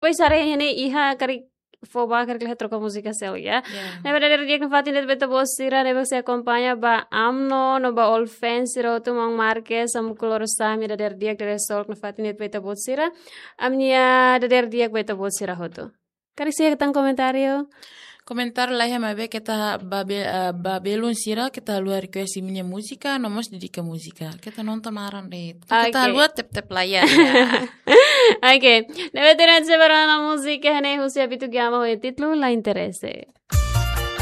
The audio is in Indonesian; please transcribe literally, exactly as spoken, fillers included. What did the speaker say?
poi sare hene iha kari foba kari kle troca música seu ya. Ne verdade dia que fatin det beta bossira ne se acompanha ba amno no ba all fans ro tu mang marques am color sa mi der dia que sol que fatin det beta bossira amnia der dia que beta bossira hoto. Kari sia ketang komentario. Komentar lah ya mabe kita babe uh, babelun sira kita luar request minha música nomos dedica música kita nonton maran deh kita Okay. luar tep tep layar ya. Ok, deve tener separada la música, ne husi abitu gama ho titlu la interesse.